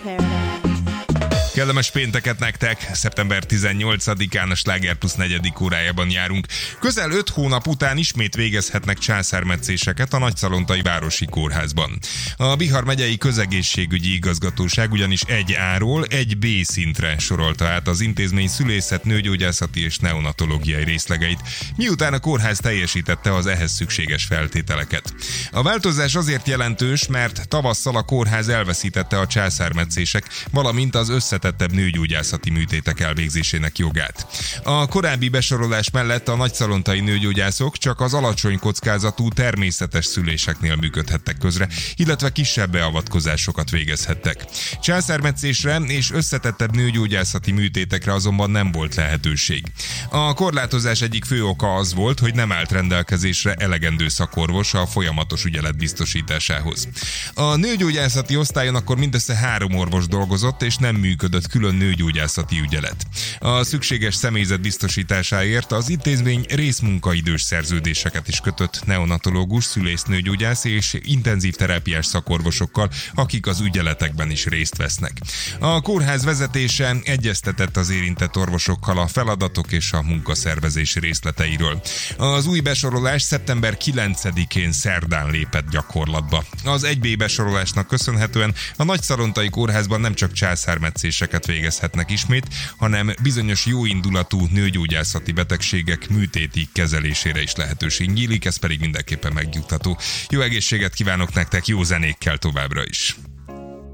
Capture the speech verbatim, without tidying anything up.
paradise. Kellemes pénteket nektek! szeptember tizennyolcadikán a Sláger Plusz negyedik órájában járunk. Közel öt hónap után ismét végezhetnek császármetszéseket a Nagyszalontai Városi Kórházban. A Bihar megyei közegészségügyi igazgatóság ugyanis egy A-ról egy B szintre sorolta át az intézmény szülészet, nőgyógyászati és neonatológiai részlegeit, miután a kórház teljesítette az ehhez szükséges feltételeket. A változás azért jelentős, mert tavasszal a kórház elveszítette a császármetszések, valamint az összetett nőgyógyászati műtétek elvégzésének jogát. A korábbi besorolás mellett a nagyszalontai nőgyógyászok csak az alacsony kockázatú természetes szüléseknél működhettek közre, illetve kisebb beavatkozásokat végezhettek. Császármetszésre és összetettebb nőgyógyászati műtétekre azonban nem volt lehetőség. A korlátozás egyik fő oka az volt, hogy nem állt rendelkezésre elegendő szakorvos a folyamatos ügyelet biztosításához. A nőgyógyászati osztályon akkor mindössze három orvos dolgozott, és nem működött külön nőgyógyászati ügyelet. A szükséges személyzet biztosításáért az intézmény részmunkaidős szerződéseket is kötött neonatológus, szülésznőgyógyász és intenzív terápiás szakorvosokkal, akik az ügyeletekben is részt vesznek. A kórház vezetése egyeztetett az érintett orvosokkal a feladatok és a munkaszervezés részleteiről. Az új besorolás szeptember kilencedikén szerdán lépett gyakorlatba. Az egy B besorolásnak köszönhetően a Nagyszalontai Kórházban nem csak császármetszéseket végezhetnek ismét, hanem bizonyos jóindulatú nőgyógyászati betegségek műtéti kezelésére is lehetőség nyílik, ez pedig mindenképpen megnyugtató. Jó egészséget kívánok nektek, jó zenékkel továbbra is!